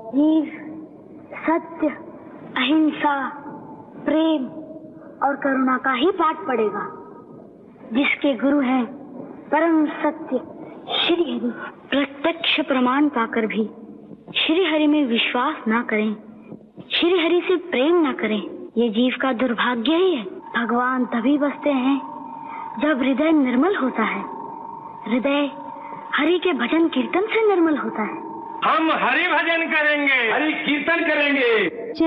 जीव सत्य, अहिंसा, प्रेम और करुणा का ही पाठ पढ़ेगा। जिसके गुरु हैं परम सत्य श्री हरि, प्रत्यक्ष प्रमाण पाकर भी श्री हरि में विश्वास ना करें, श्री हरि से प्रेम ना करें, ये जीव का दुर्भाग्य ही है। भगवान तभी बसते हैं जब हृदय निर्मल होता है। हृदय हरि के भजन कीर्तन से निर्मल होता है। हम हरि भजन करेंगे, हरि कीर्तन करेंगे।